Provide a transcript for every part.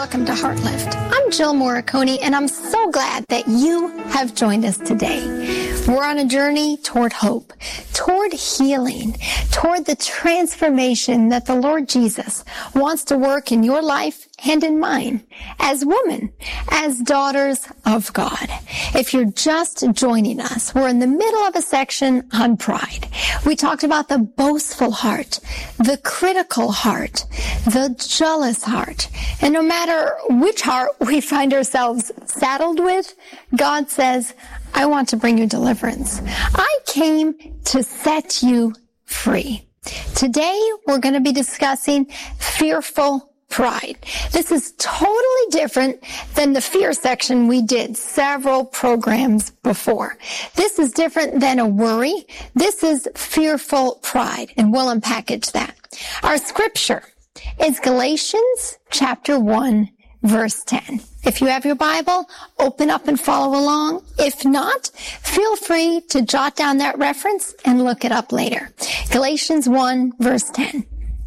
welcome to Heartlift. I'm Jill Morricone, and I'm so glad that you have joined us today. We're on a journey toward hope, toward healing, toward the transformation that the Lord Jesus wants to work in your life and in mine as women, as daughters of God. If you're just joining us, we're in the middle of a section on pride. We talked about the boastful heart, the critical heart, the jealous heart. And no matter which heart we find ourselves saddled with, God says, I want to bring you deliverance. I came to set you free. Today, we're going to be discussing fearful pride. This is totally different than the fear section we did several programs before. This is different than a worry. This is fearful pride, and we'll unpackage that. Our scripture is Galatians chapter 1, verse 10. If you have your Bible, open up and follow along. If not, feel free to jot down that reference and look it up later. Galatians 1, verse 10.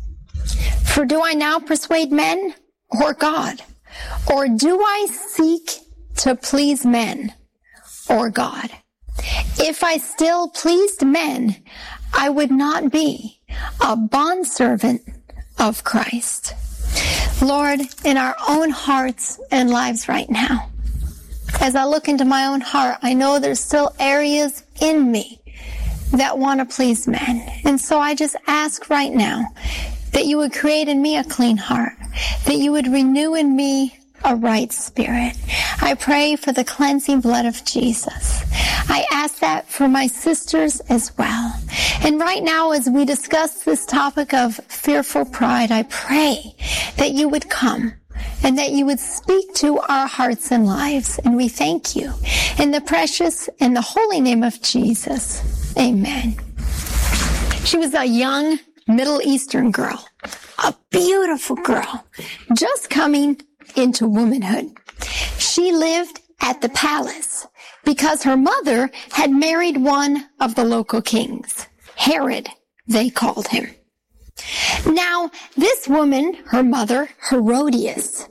For do I now persuade men or God? Or do I seek to please men or God? If I still pleased men, I would not be a bondservant of Christ. Lord, in our own hearts and lives right now, as I look into my own heart, I know there's still areas in me that want to please men. And so I just ask right now that you would create in me a clean heart, that you would renew in me a right spirit. I pray for the cleansing blood of Jesus. I ask that for my sisters as well. And right now, as we discuss this topic of fearful pride, I pray that you would come and that you would speak to our hearts and lives. And we thank you in the precious and the holy name of Jesus. Amen. She was a young Middle Eastern girl, a beautiful girl, just coming into womanhood. She lived at the palace because her mother had married one of the local kings. Herod, they called him. Now, this woman, her mother, Herodias,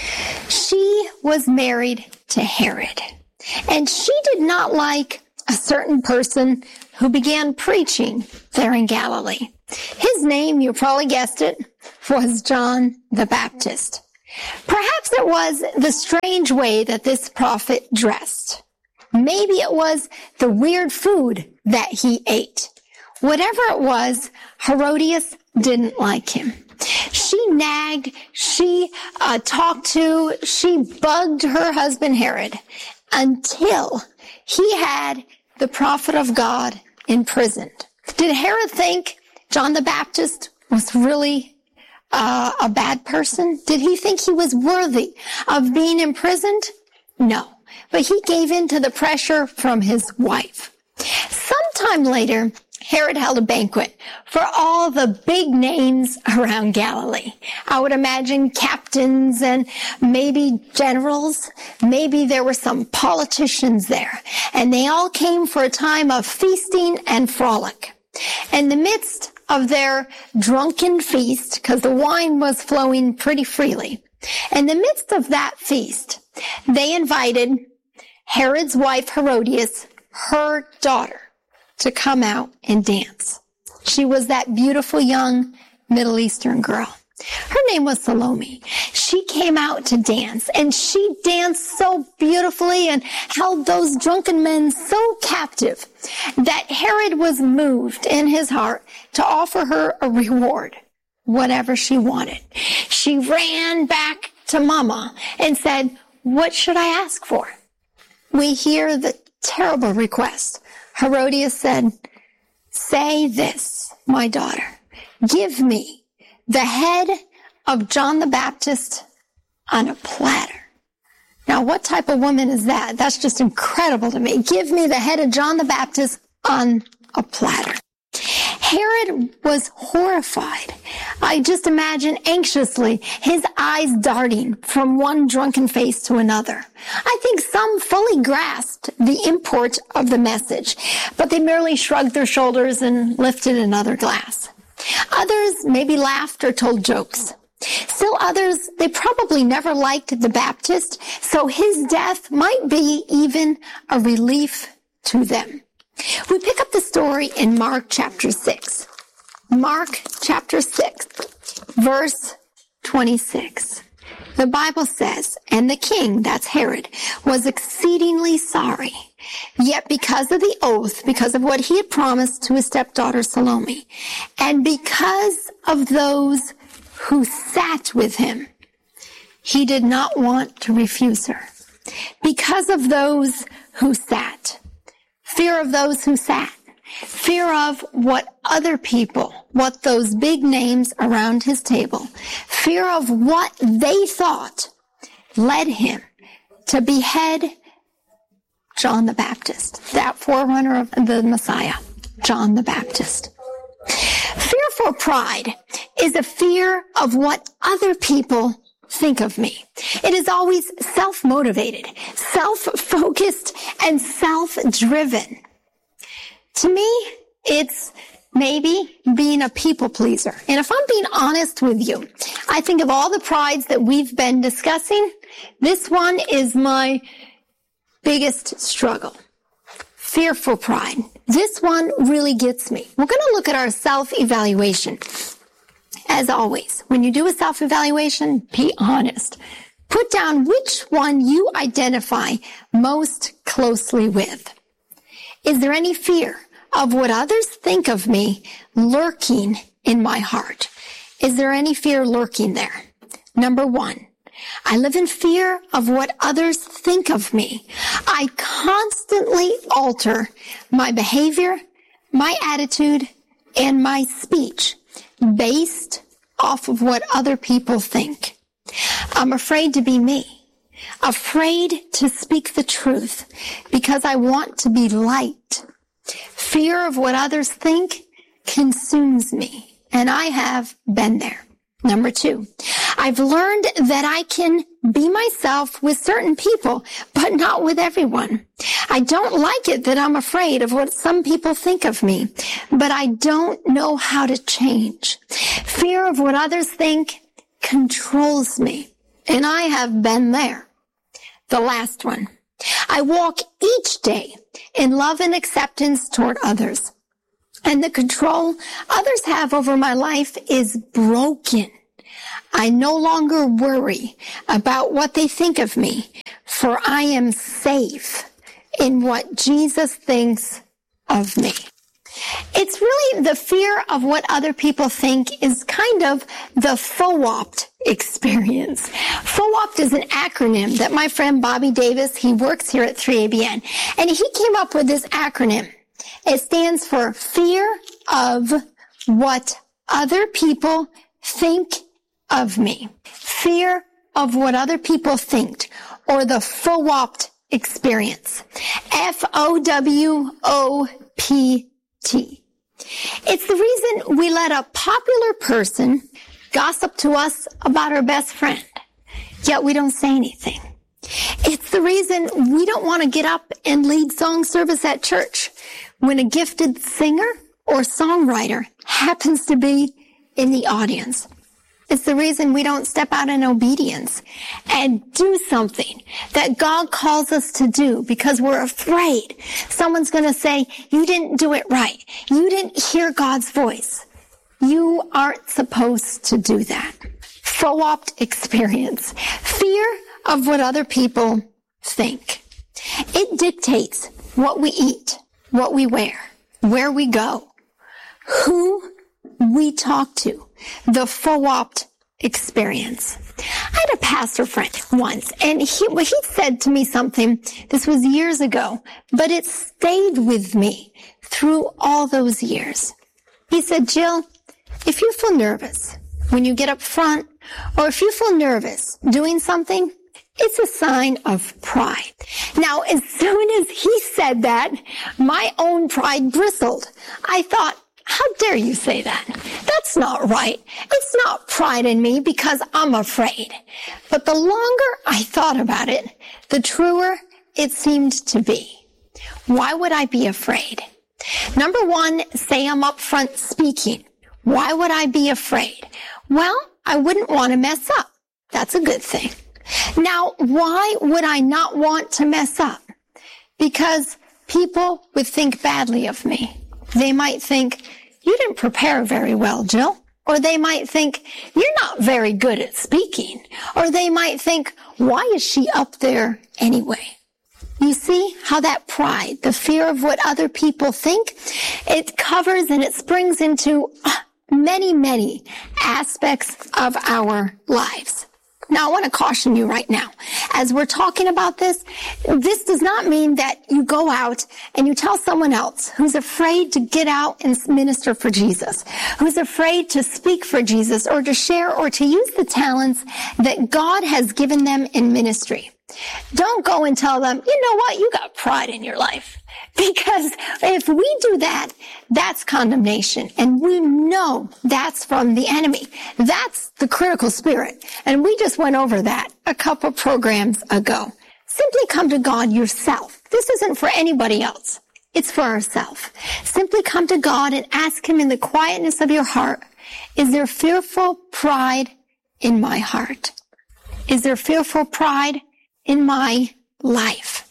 she was married to Herod. And she did not like a certain person who began preaching there in Galilee. His name, you probably guessed it, was John the Baptist. Perhaps it was the strange way that this prophet dressed. Maybe it was the weird food that he ate. Whatever it was, Herodias didn't like him. She nagged, she talked to, she bugged her husband Herod until he had the prophet of God imprisoned. Did Herod think John the Baptist was really a bad person? Did he think he was worthy of being imprisoned? No, but he gave in to the pressure from his wife. Sometime later, Herod held a banquet for all the big names around Galilee. I would imagine captains and maybe generals. Maybe there were some politicians there. And they all came for a time of feasting and frolic. In the midst of their drunken feast, because the wine was flowing pretty freely, in the midst of that feast, they invited Herod's wife Herodias, her daughter, to come out and dance. She was that beautiful young Middle Eastern girl. Her name was Salome. She came out to dance, and she danced so beautifully and held those drunken men so captive that Herod was moved in his heart to offer her a reward, whatever she wanted. She ran back to Mama and said, "What should I ask for?" We hear the terrible request. Herodias said, "Say this, my daughter, give me the head of John the Baptist on a platter." Now, what type of woman is that? That's just incredible to me. Give me the head of John the Baptist on a platter. Herod was horrified. I just imagine anxiously his eyes darting from one drunken face to another. I think some fully grasped the import of the message, but they merely shrugged their shoulders and lifted another glass. Others maybe laughed or told jokes. Still others, they probably never liked the Baptist, so his death might be even a relief to them. We pick up the story in Mark chapter 6. Mark chapter 6, verse 26. The Bible says, and the king, that's Herod, was exceedingly sorry. Yet because of the oath, because of what he had promised to his stepdaughter Salome, and because of those who sat with him, he did not want to refuse her. Because of those who sat. Fear of those who sat. Fear of what other people, what those big names around his table, fear of what they thought led him to behead John the Baptist, that forerunner of the Messiah, John the Baptist. Fearful pride is a fear of what other people think of me. It is always self-motivated, self-focused, and self-driven. To me, it's maybe being a people pleaser. And if I'm being honest with you, I think of all the prides that we've been discussing, this one is my biggest struggle. Fearful pride. This one really gets me. We're going to look at our self-evaluation. As always, when you do a self-evaluation, be honest. Put down which one you identify most closely with. Is there any fear of what others think of me lurking in my heart? Is there any fear lurking there? Number 1, I live in fear of what others think of me. I constantly alter my behavior, my attitude, and my speech based off of what other people think. I'm afraid to be me. Afraid to speak the truth because I want to be liked. Fear of what others think consumes me, and I have been there. Number 2, I've learned that I can be myself with certain people, but not with everyone. I don't like it that I'm afraid of what some people think of me, but I don't know how to change. Fear of what others think controls me, and I have been there. The last one, I walk each day in love and acceptance toward others. And the control others have over my life is broken. I no longer worry about what they think of me, for I am safe in what Jesus thinks of me. It's really the fear of what other people think is kind of the FOWOP experience. FOWOP is an acronym that my friend Bobby Davis, he works here at 3ABN, and he came up with this acronym. It stands for fear of what other people think of me. Fear of what other people think, or the FOWOP experience. FOWOP. It's the reason we let a popular person gossip to us about our best friend, yet we don't say anything. It's the reason we don't want to get up and lead song service at church when a gifted singer or songwriter happens to be in the audience. It's the reason we don't step out in obedience and do something that God calls us to do because we're afraid someone's going to say, you didn't do it right. You didn't hear God's voice. You aren't supposed to do that. FOWOP experience. Fear of what other people think. It dictates what we eat, what we wear, where we go, who we talk to. The FOWOP experience. I had a pastor friend once, and he said to me something, this was years ago, but it stayed with me through all those years. He said, Jill, if you feel nervous when you get up front, or if you feel nervous doing something, it's a sign of pride. Now, as soon as he said that, my own pride bristled. I thought, how dare you say that? That's not right. It's not pride in me because I'm afraid. But the longer I thought about it, the truer it seemed to be. Why would I be afraid? Number 1, say I'm up front speaking. Why would I be afraid? Well, I wouldn't want to mess up. That's a good thing. Now, why would I not want to mess up? Because people would think badly of me. They might think, you didn't prepare very well, Jill. Or they might think, you're not very good at speaking. Or they might think, why is she up there anyway? You see how that pride, the fear of what other people think, it covers and it springs into many, many aspects of our lives. Now, I want to caution you right now. As we're talking about this does not mean that you go out and you tell someone else who's afraid to get out and minister for Jesus, who's afraid to speak for Jesus or to share or to use the talents that God has given them in ministry. Don't go and tell them, you know what, you got pride in your life. Because if we do that, that's condemnation. And we know that's from the enemy. That's the critical spirit. And we just went over that a couple programs ago. Simply come to God yourself. This isn't for anybody else. It's for ourselves. Simply come to God and ask him in the quietness of your heart, is there fearful pride in my heart? Is there fearful pride in my life?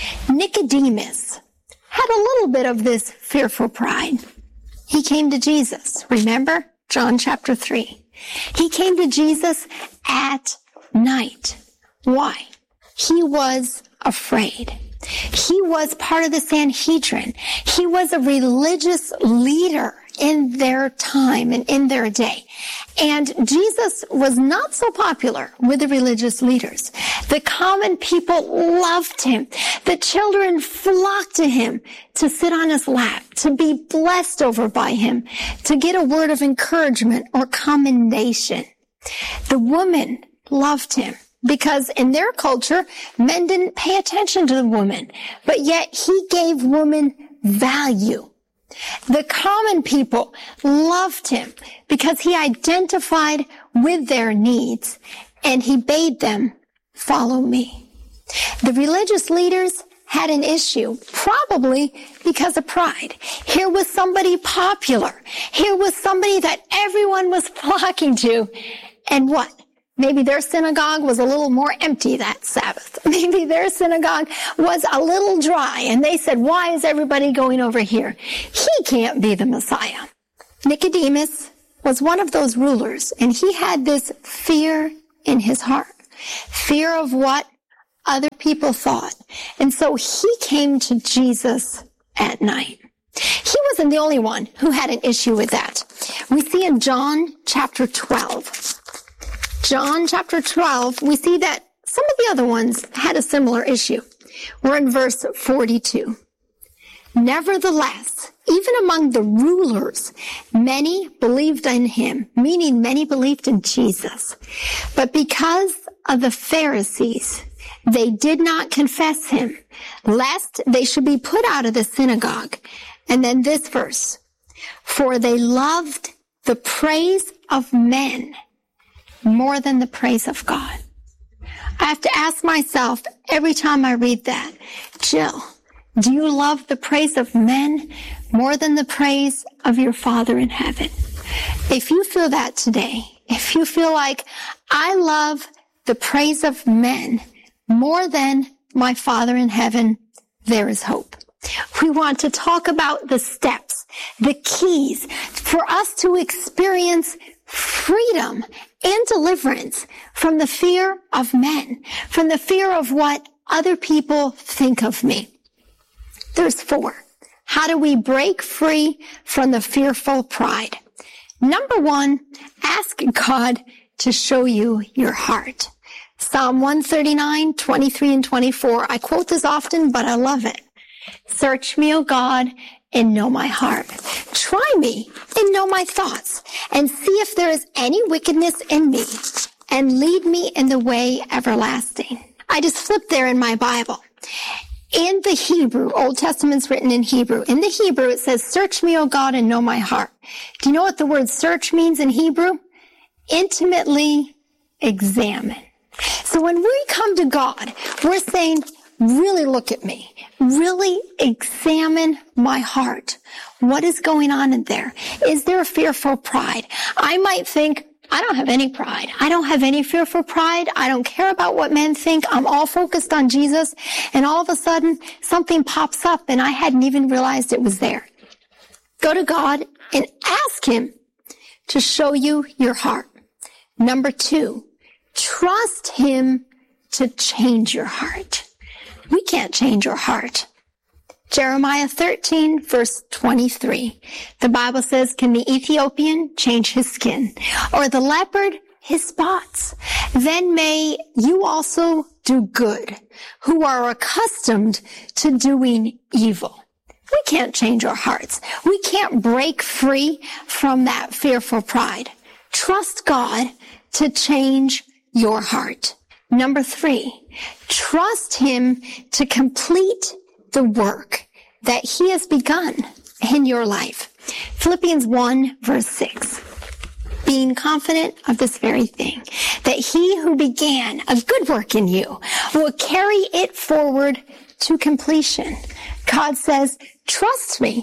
Nicodemus had a little bit of this fearful pride. He came to Jesus. Remember? John chapter 3. He came to Jesus at night. Why? He was afraid. He was part of the Sanhedrin. He was a religious leader in their time and in their day. And Jesus was not so popular with the religious leaders. The common people loved him. The children flocked to him to sit on his lap, to be blessed over by him, to get a word of encouragement or commendation. The woman loved him because in their culture, men didn't pay attention to the woman, but yet he gave women value. The common people loved him because he identified with their needs and he bade them follow me. The religious leaders had an issue, probably because of pride. Here was somebody popular. Here was somebody that everyone was flocking to. And what? Maybe their synagogue was a little more empty that Sabbath. Maybe their synagogue was a little dry, and they said, why is everybody going over here? He can't be the Messiah. Nicodemus was one of those rulers, and he had this fear in his heart, fear of what other people thought. And so he came to Jesus at night. He wasn't the only one who had an issue with that. We see in John chapter 12. John chapter 12, we see that some of the other ones had a similar issue. We're in verse 42. Nevertheless, even among the rulers, many believed in him, meaning many believed in Jesus. But because of the Pharisees, they did not confess him, lest they should be put out of the synagogue. And then this verse, for they loved the praise of men more than the praise of God. I have to ask myself every time I read that, Jill, do you love the praise of men more than the praise of your Father in heaven? If you feel that today, if you feel like I love the praise of men more than my Father in heaven, there is hope. We want to talk about the steps, the keys for us to experience freedom and deliverance from the fear of men, from the fear of what other people think of me. There's 4. How do we break free from the fearful pride? Number 1, ask God to show you your heart. Psalm 139, 23 and 24. I quote this often, but I love it. Search me, O God, and know my heart. Try me and know my thoughts, and see if there is any wickedness in me, and lead me in the way everlasting. I just flipped there in my Bible. In the Hebrew, Old Testament's written in Hebrew. In the Hebrew, it says, search me, O God, and know my heart. Do you know what the word search means in Hebrew? Intimately examine. So when we come to God, we're saying, really look at me. Really examine my heart. What is going on in there? Is there a fearful pride? I might think, I don't have any pride. I don't have any fear for pride. I don't care about what men think. I'm all focused on Jesus. And all of a sudden, something pops up and I hadn't even realized it was there. Go to God and ask him to show you your heart. Number 2, trust him to change your heart. We can't change your heart. Jeremiah 13, verse 23. The Bible says, can the Ethiopian change his skin, or the leopard his spots? Then may you also do good, who are accustomed to doing evil. We can't change our hearts. We can't break free from that fearful pride. Trust God to change your heart. Number 3, trust him to complete the work that he has begun in your life. Philippians 1, verse 6. Being confident of this very thing, that he who began a good work in you will carry it forward to completion. God says, trust me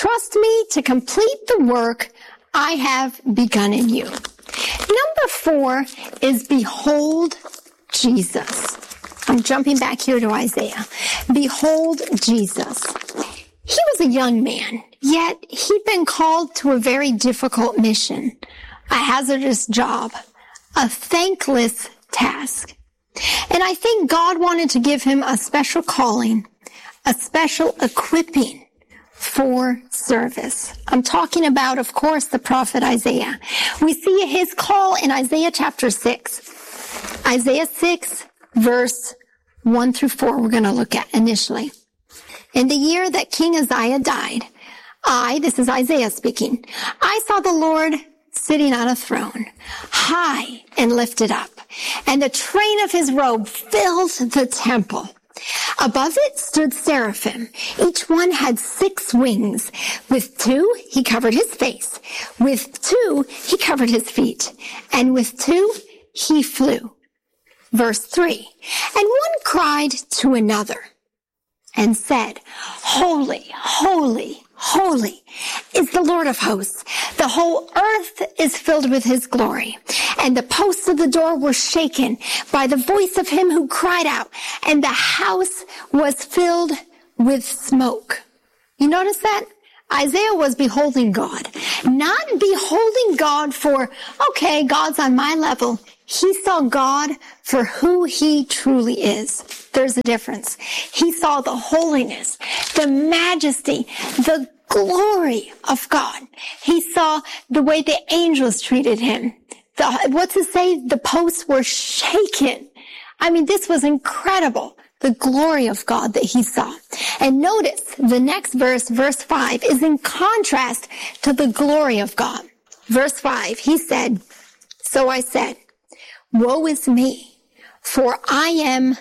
to complete the work I have begun in you. Number 4 is behold Jesus. I'm jumping back here to Isaiah. Behold Jesus. He was a young man, yet he'd been called to a very difficult mission, a hazardous job, a thankless task. And I think God wanted to give him a special calling, a special equipping for service. I'm talking about, of course, the prophet Isaiah. We see his call in Isaiah chapter 6. Isaiah 6, verse 1 through 4, we're going to look at initially. In the year that King Uzziah died, this is Isaiah speaking, I saw the Lord sitting on a throne, high and lifted up, and the train of his robe filled the temple. Above it stood seraphim. Each one had 6 wings. With 2, he covered his face. With 2, he covered his feet. And with 2, he flew. Verse 3, and one cried to another and said, Holy, holy, holy is the Lord of hosts. The whole earth is filled with his glory. And the posts of the door were shaken by the voice of him who cried out, and the house was filled with smoke. You notice that? Isaiah was beholding God, not beholding God for, okay, God's on my level. He saw God for who he truly is. There's a difference. He saw the holiness, the majesty, the glory of God. He saw the way the angels treated him. What's it say? The posts were shaken. I mean, this was incredible. The glory of God that he saw. And notice the next verse, verse 5, is in contrast to the glory of God. Verse 5, he said, so I said, woe is me, for I am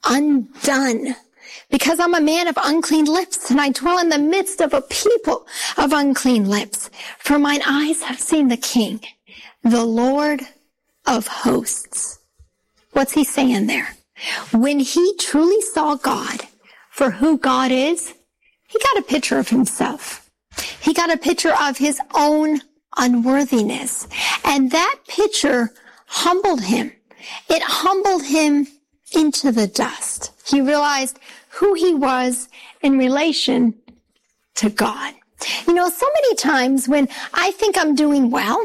undone, because I'm a man of unclean lips, and I dwell in the midst of a people of unclean lips. For mine eyes have seen the King, the Lord of hosts. What's he saying there? When he truly saw God for who God is, he got a picture of himself. He got a picture of his own unworthiness. And that picture humbled him. It humbled him into the dust. He realized who he was in relation to God. You know, so many times when I think I'm doing well,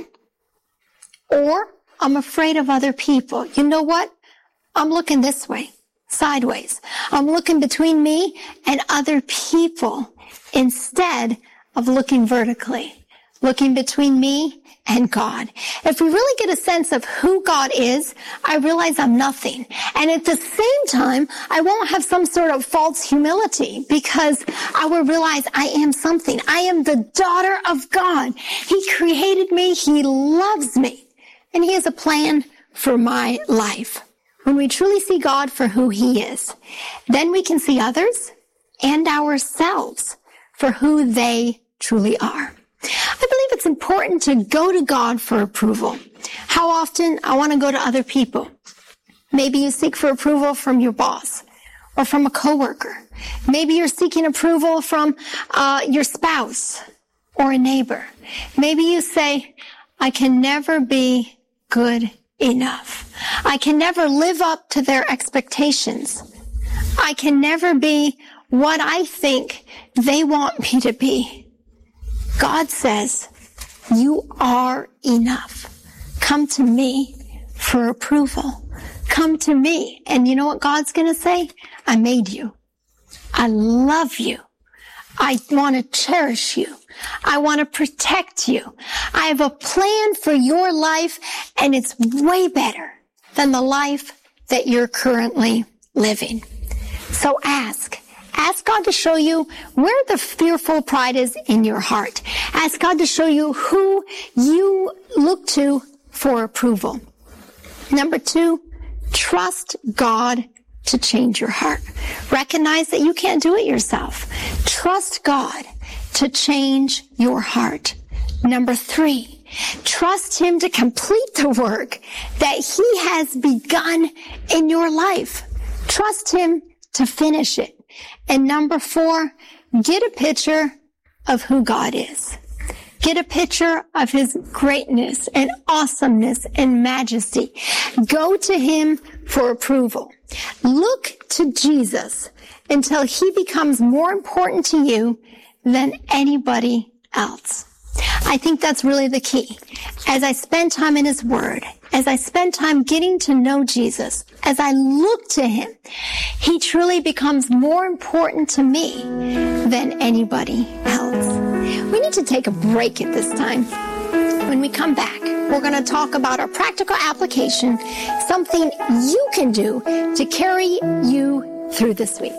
or I'm afraid of other people, you know what? I'm looking this way, sideways. I'm looking between me and other people instead of looking vertically, looking between me and God. If we really get a sense of who God is, I realize I'm nothing. And at the same time, I won't have some sort of false humility because I will realize I am something. I am the daughter of God. He created me. He loves me. And he has a plan for my life. When we truly see God for who he is, then we can see others and ourselves for who they truly are. I believe it's important to go to God for approval. How often? I want to go to other people. Maybe you seek for approval from your boss or from a coworker. Maybe you're seeking approval from your spouse or a neighbor. Maybe you say, I can never be good enough. I can never live up to their expectations. I can never be what I think they want me to be. God says, you are enough. Come to me for approval. Come to me. And you know what God's going to say? I made you. I love you. I want to cherish you. I want to protect you. I have a plan for your life, and it's way better than the life that you're currently living. So ask God to show you where the fearful pride is in your heart. Ask God to show you who you look to for approval. Number 2, trust God to change your heart. Recognize that you can't do it yourself. Trust God to change your heart. Number 3, trust Him to complete the work that He has begun in your life. Trust Him to finish it. And number 4, get a picture of who God is. Get a picture of His greatness and awesomeness and majesty. Go to Him for approval. Look to Jesus until He becomes more important to you than anybody else. I think that's really the key. As I spend time in His Word, as I spend time getting to know Jesus, as I look to Him, He truly becomes more important to me than anybody else. We need to take a break at this time. When we come back, we're going to talk about a practical application, something you can do to carry you through this week.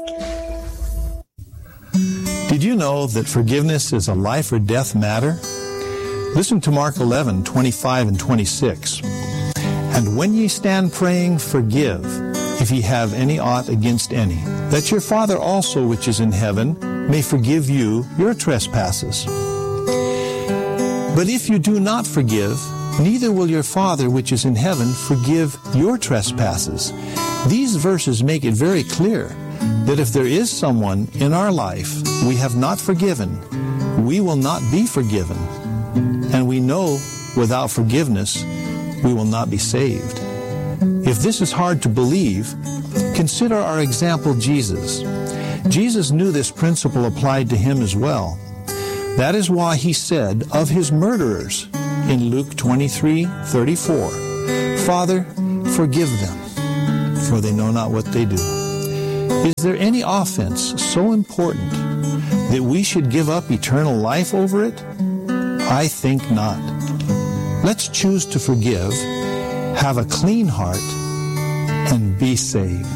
Did you know that forgiveness is a life or death matter? Listen to Mark 11:25 and 26. And when ye stand praying, forgive, if ye have any aught against any, that your Father also which is in heaven may forgive you your trespasses. But if you do not forgive, neither will your Father which is in heaven forgive your trespasses. These verses make it very clear that if there is someone in our life we have not forgiven, we will not be forgiven. And we know without forgiveness, we will not be saved. If this is hard to believe, consider our example, Jesus. Jesus knew this principle applied to Him as well. That is why He said of His murderers in Luke 23:34, Father, forgive them, for they know not what they do. Is there any offense so important that we should give up eternal life over it? I think not. Let's choose to forgive, have a clean heart, and be saved.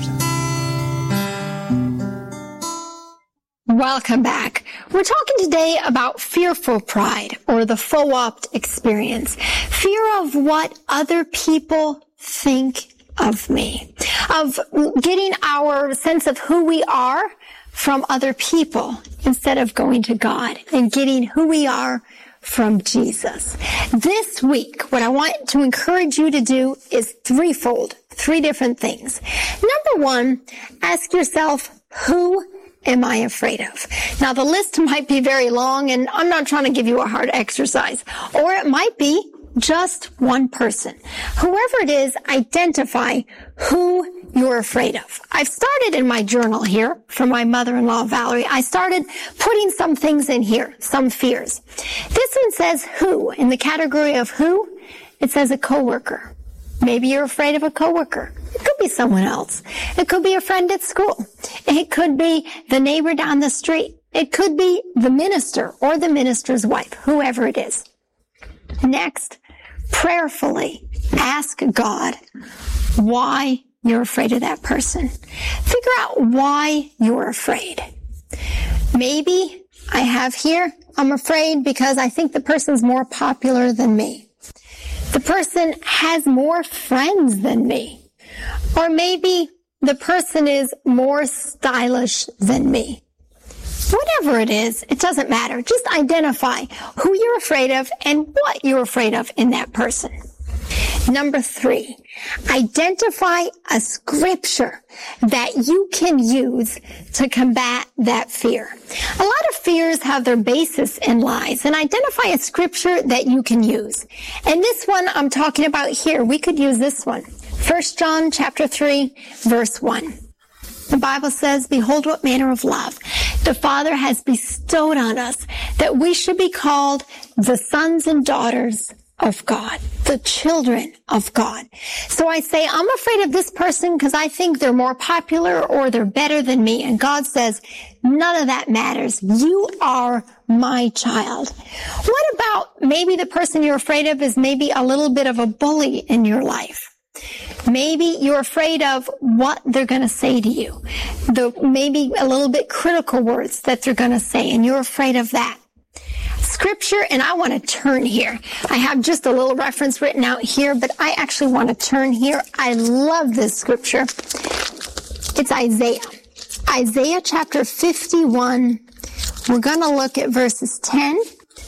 Welcome back. We're talking today about fearful pride, or the FOOP experience. Fear of what other people think of me. Of getting our sense of who we are from other people instead of going to God and getting who we are from Jesus. This week, what I want to encourage you to do is threefold, 3 different things. Number 1, ask yourself, who am I afraid of? Now, the list might be very long, and I'm not trying to give you a hard exercise. Or it might be just one person. Whoever it is, identify who you're afraid of. I've started in my journal here from my mother-in-law, Valerie. I started putting some things in here, some fears. This one says who. In the category of who, it says a coworker. Maybe you're afraid of a coworker. It could be someone else. It could be a friend at school. It could be the neighbor down the street. It could be the minister or the minister's wife, whoever it is. Next, prayerfully ask God why you're afraid of that person. Figure out why you're afraid. Maybe I have here, I'm afraid because I think the person's more popular than me. The person has more friends than me. Or maybe the person is more stylish than me. Whatever it is, it doesn't matter. Just identify who you're afraid of and what you're afraid of in that person. Number 3, identify a scripture that you can use to combat that fear. A lot of fears have their basis in lies, and identify a scripture that you can use. And this one I'm talking about here, we could use this one. 1 John chapter 3, verse 1. The Bible says, "Behold what manner of love the Father has bestowed on us, that we should be called the sons and daughters of God," the children of God. So I say, I'm afraid of this person because I think they're more popular or they're better than me. And God says, none of that matters. You are my child. What about maybe the person you're afraid of is maybe a little bit of a bully in your life? Maybe you're afraid of what they're going to say to you. Maybe a little bit critical words that they're going to say, and you're afraid of that. Scripture, and I want to turn here. I have just a little reference written out here, but I actually want to turn here. I love this scripture. It's Isaiah. Isaiah chapter 51. We're going to look at verses 10,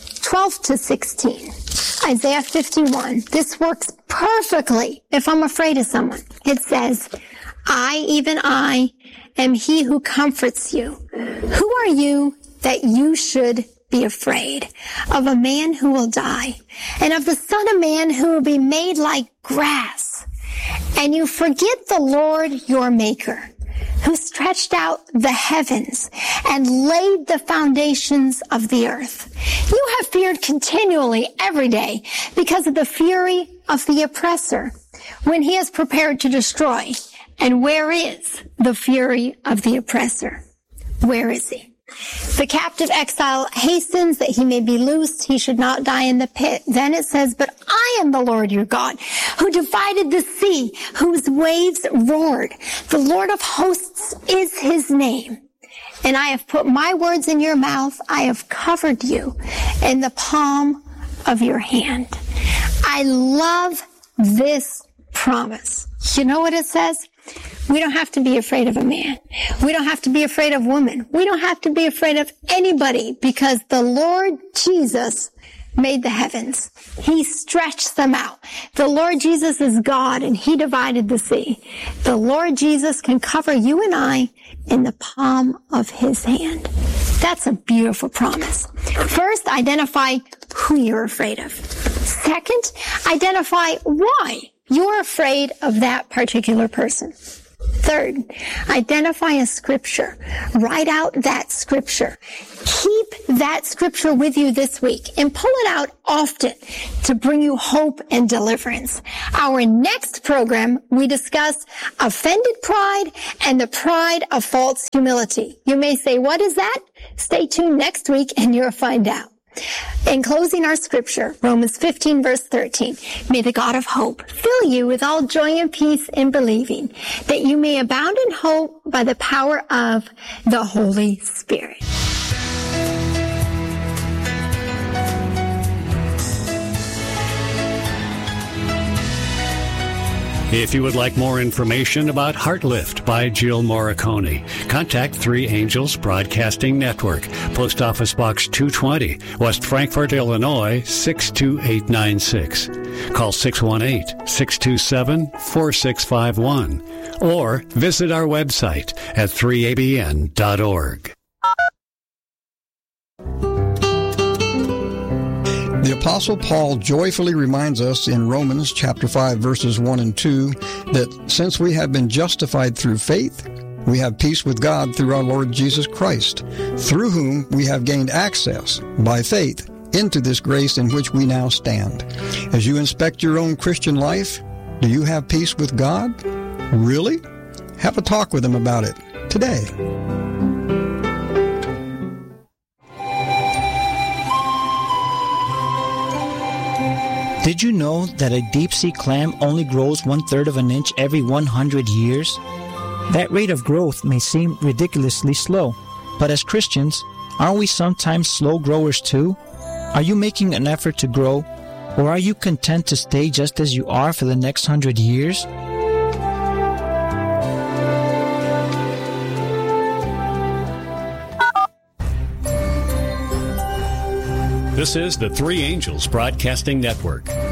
12 to 16. Isaiah 51. This works perfectly if I'm afraid of someone. It says, "I, even I, am he who comforts you. Who are you that you should be afraid of a man who will die, and of the Son of Man who will be made like grass? And you forget the Lord your Maker, who stretched out the heavens and laid the foundations of the earth. You have feared continually every day because of the fury of the oppressor, when he is prepared to destroy. And where is the fury of the oppressor? Where is he? The captive exile hastens that he may be loosed. He should not die in the pit." Then it says, "But I am the Lord your God, who divided the sea, whose waves roared. The Lord of hosts is his name. And I have put my words in your mouth. I have covered you in the palm of your hand." I love this promise. You know what it says? We don't have to be afraid of a man. We don't have to be afraid of women. We don't have to be afraid of anybody, because the Lord Jesus made the heavens. He stretched them out. The Lord Jesus is God, and he divided the sea. The Lord Jesus can cover you and I in the palm of his hand. That's a beautiful promise. First, identify who you're afraid of. Second, identify why you're afraid of that particular person. Third, identify a scripture. Write out that scripture. Keep that scripture with you this week and pull it out often to bring you hope and deliverance. Our next program, we discuss offended pride and the pride of false humility. You may say, what is that? Stay tuned next week and you'll find out. In closing our scripture, Romans 15 verse 13, "May the God of hope fill you with all joy and peace in believing, that you may abound in hope by the power of the Holy Spirit." If you would like more information about Heartlift by Jill Morricone, contact Three Angels Broadcasting Network, Post Office Box 220, West Frankfort, Illinois, 62896. Call 618-627-4651 or visit our website at 3abn.org. The Apostle Paul joyfully reminds us in Romans chapter 5 verses 1 and 2 that since we have been justified through faith, we have peace with God through our Lord Jesus Christ, through whom we have gained access by faith into this grace in which we now stand. As you inspect your own Christian life, do you have peace with God? Really? Have a talk with him about it today. Did you know that a deep-sea clam only grows 1/3 of an inch every 100 years? That rate of growth may seem ridiculously slow, but as Christians, aren't we sometimes slow growers too? Are you making an effort to grow, or are you content to stay just as you are for the next 100 years? This is the Three Angels Broadcasting Network.